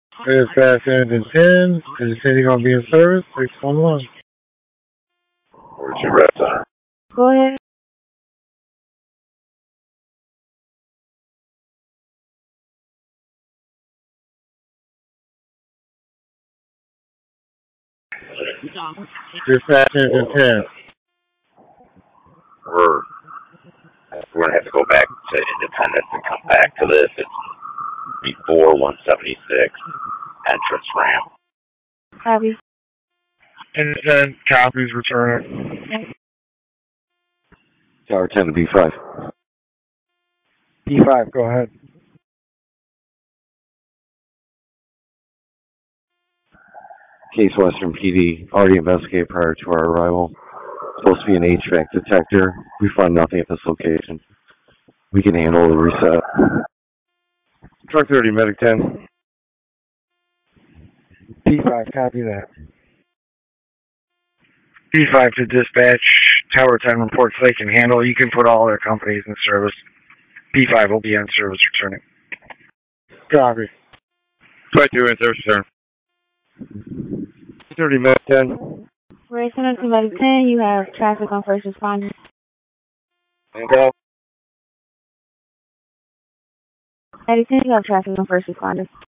Dispatch engine 10. Is the city going to be in service? 611. Where's your red center? Go ahead. Dispatch engine 10. We're going to have to go back to Independence and come back to this. It's before 176 entrance ramp. Copy. And then copies returning. Tower 10 to B5. B5, go ahead. Case Western PD, already investigated prior to our arrival. Supposed to be an HVAC detector. We found nothing at this location. We can handle the reset. Truck 30, Medic 10. B5, copy that. B5 to dispatch. Tower 10 reports they can handle. You can put all their companies in service. B5 will be on service returning. Copy. 22 in service return. 30 Medic 10. Ray Center to Medic 10, you have traffic on first responders. Go. Medic 10, you have traffic on first responders.